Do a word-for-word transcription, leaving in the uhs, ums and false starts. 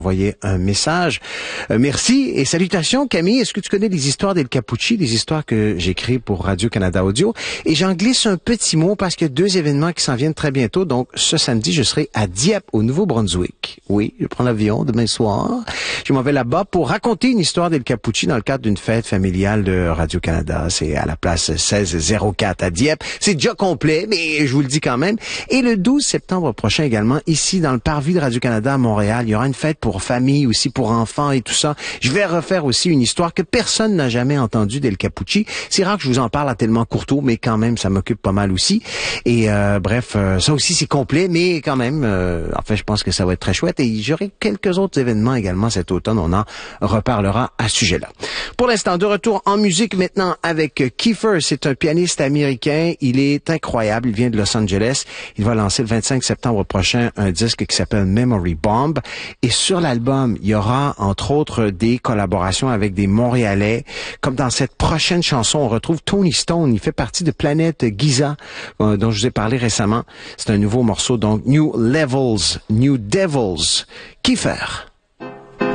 envoyer un message. Euh, merci et salutations Camille. Est-ce que tu connais les histoires d'El Capucci, des histoires que j'écris pour Radio-Canada Audio? Et j'en glisse un petit mot parce qu'il y a deux événements qui s'en viennent très bientôt. Donc ce samedi, je serai à Dieppe, au Nouveau-Brunswick. Oui, je prends l'avion demain soir. Je m'en vais là-bas pour raconter une histoire d'El Capucci dans le cadre d'une fête familiale de Radio-Canada. C'est à la place seize zéro quatre à Dieppe. C'est déjà complet, mais je vous le dis quand même. Et le douze septembre prochain également, ici dans le Parvis de Radio-Canada à Montréal, il y aura une fête pour famille, aussi pour enfants et tout ça. Je vais refaire aussi une histoire que personne n'a jamais entendue d'El Capucci. C'est rare que je vous en parle à tellement courto, mais quand même, ça m'occupe pas mal aussi. Et euh, bref, euh, ça aussi c'est complet, mais quand même, euh, en fait, je pense que ça va être très chouette. Et j'aurai quelques autres événements également cet automne. On en reparlera à ce sujet-là. Pour l'instant, de retour en musique maintenant avec Kiefer. C'est un pianiste américain. Il est incroyable. Il vient de Los Angeles. Il va lancer le vingt-cinq septembre prochain un disque qui s'appelle Memory Bomb. Et sur l'album, il y aura entre autres des collaborations avec des Montréalais. Comme dans cette prochaine chanson, on retrouve Tony Stone. Il fait partie de Planète Giza, euh, dont je vous ai parlé récemment. C'est un nouveau morceau, donc New Levels, New Devils. Kiefer.